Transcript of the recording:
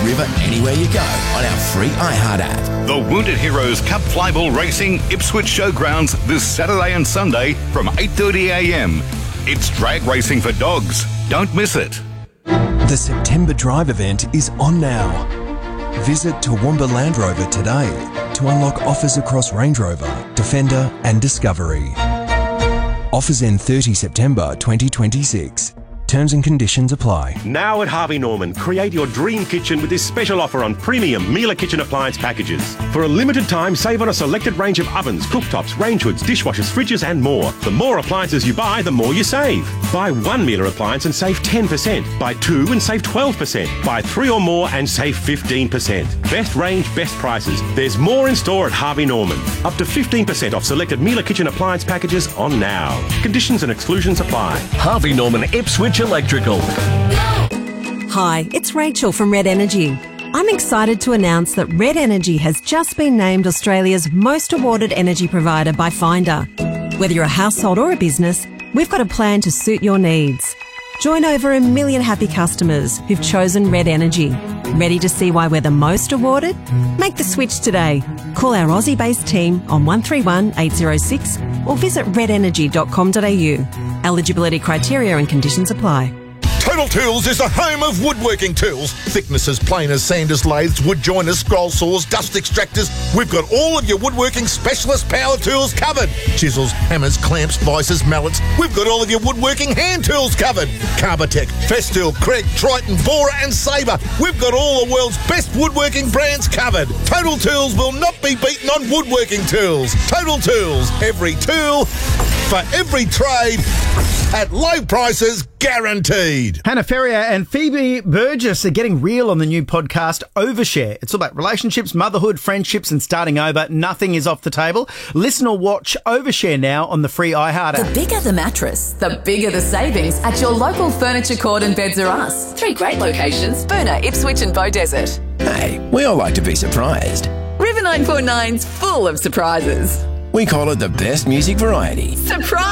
River anywhere you go on our free iHeart app. The Wounded Heroes Cup Flyball Racing Ipswich Showgrounds this Saturday and Sunday from 8:30am. It's drag racing for dogs. Don't miss it. The September Drive event is on now. Visit Toowoomba Land Rover today to unlock offers across Range Rover, Defender and Discovery. Offers end 30 September 2026. Terms and conditions apply. Now at Harvey Norman, create your dream kitchen with this special offer on premium Miele kitchen appliance packages. For a limited time, save on a selected range of ovens, cooktops, range hoods, dishwashers, fridges and more. The more appliances you buy, the more you save. Buy one Miele appliance and save 10%. Buy two and save 12%. Buy three or more and save 15%. Best range, best prices. There's more in store at Harvey Norman. Up to 15% off selected Miele kitchen appliance packages on now. Conditions and exclusions apply. Harvey Norman Ipswich Electrical. Hi, it's Rachel from Red Energy. I'm excited to announce that Red Energy has just been named Australia's most awarded energy provider by Finder. Whether you're a household or a business, we've got a plan to suit your needs. Join over 1 million happy customers who've chosen Red Energy. Ready to see why we're the most awarded? Make the switch today. Call our Aussie-based team on 131 806 or visit redenergy.com.au. Eligibility criteria and conditions apply. Total Tools is the home of woodworking tools. Thicknesses, planers, sanders, lathes, wood joiners, scroll saws, dust extractors. We've got all of your woodworking specialist power tools covered. Chisels, hammers, clamps, vices, mallets. We've got all of your woodworking hand tools covered. Carbotech, Festool, Craig, Triton, Bora and Sabre. We've got all the world's best woodworking brands covered. Total Tools will not be beaten on woodworking tools. Total Tools, every tool for every trade at low prices guaranteed. Hannah Ferrier and Phoebe Burgess are getting real on the new podcast Overshare. It's all about relationships, motherhood, friendships and starting over. Nothing is off the table. Listen or watch Overshare now on the free iHeart app. The bigger the mattress, the bigger the savings at your local Furniture Court and Beds R Us. 3 great locations, Boonah, Ipswich and Beaudesert. Hey, we all like to be surprised. River 949's full of surprises. We call it the best music variety. Surprise!